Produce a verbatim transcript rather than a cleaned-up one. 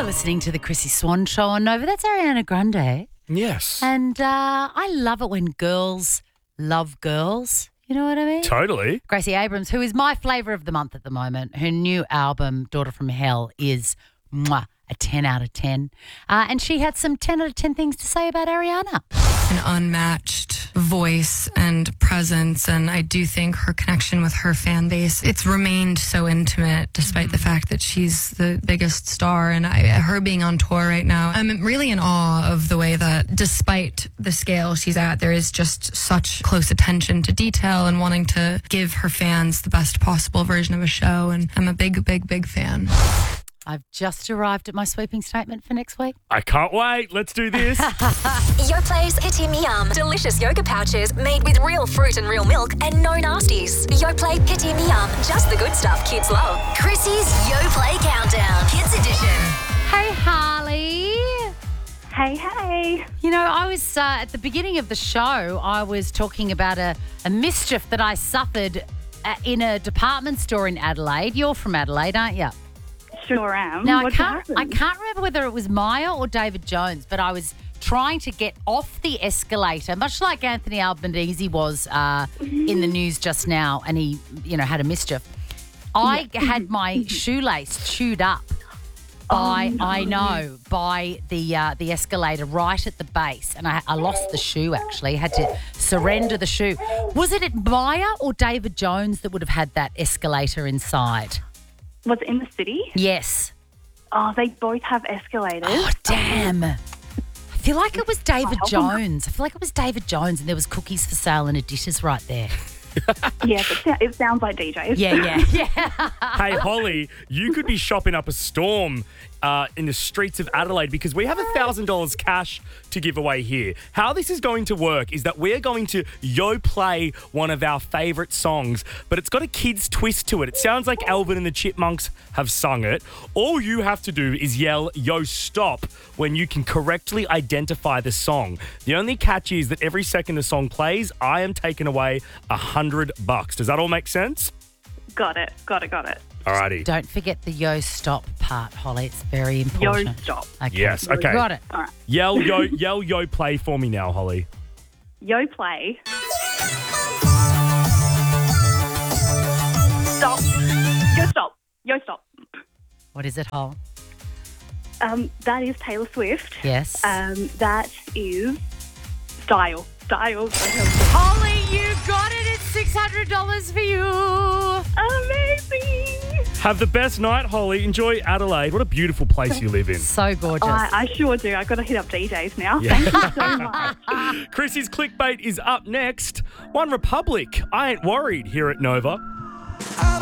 listening to the Chrissy Swan Show on Nova. That's Ariana Grande. Yes. And uh, I love it when girls love girls. You know what I mean? Totally. Gracie Abrams, who is my flavour of the month at the moment, her new album, Daughter from Hell, is mwah, a ten out of ten. Uh, and she had some ten out of ten things to say about Ariana. An unmatched voice and presence, and I do think her connection with her fan base, it's remained so intimate despite mm-hmm. the fact that she's the biggest star, and I, her being on tour right now, I'm really in awe of the way that despite the scale she's at, there is just such close attention to detail and wanting to give her fans the best possible version of a show, and I'm a big, big, big fan. I've just arrived at my sweeping statement for next week. I can't wait. Let's do this. Yoplait Pitti Miam. Delicious yoga pouches made with real fruit and real milk and no nasties. Yoplait Pitti Miam. Just the good stuff kids love. Chrissy's Yoplait Countdown. Kids Edition. Hey, Harley. Hey, hey. You know, I was, uh, at the beginning of the show, I was talking about a, a mischief that I suffered uh, in a department store in Adelaide. You're from Adelaide, aren't you? Sure am. Now, I What can't, happened? I can't remember whether it was Maya or David Jones, but I was trying to get off the escalator, much like Anthony Albanese was uh, in the news just now, and he, you know, had a mischief. I had my shoelace chewed up by, Oh, no. I know, by the uh, the escalator right at the base, and I, I lost the shoe, actually. Had to surrender the shoe. Was it at Maya or David Jones that would have had that escalator inside? Was it in the city? Yes. Oh, they both have escalators. Oh, damn. I feel like it was David Oh. Jones. I feel like it was David Jones and there was cookies for sale in Editions right there. Yeah, but it, it sounds like D Js. Yeah, yeah, yeah. Hey, Holly, you could be shopping up a storm uh, in the streets of Adelaide because we have one thousand dollars cash to give away here. How this is going to work is that we're going to yo play one of our favourite songs, but it's got a kid's twist to it. It sounds like Alvin and the Chipmunks have sung it. All you have to do is yell yo stop when you can correctly identify the song. The only catch is that every second the song plays, I am taking away a hundred bucks. Does that all make sense? Got it, got it, got it. Alrighty. Don't forget the yo stop part, Holly. It's very Yo, important. stop. Okay. Yes, okay. Got it. All right. Yell yo, yell yo play for me now, Holly. Yo, play. Stop. Yo, stop. Yo, stop. What is it, Hol? Um, that is Taylor Swift. Yes. Um, that is Style. Style. Holly, you got it. It's six hundred dollars for you. Amazing. Have the best night, Holly. Enjoy Adelaide. What a beautiful place you live in. So gorgeous. I, I sure do. I've got to hit up D Js now. Yeah. Thank you so much. Chrissy's clickbait is up next. One Republic. I ain't worried here at Nova.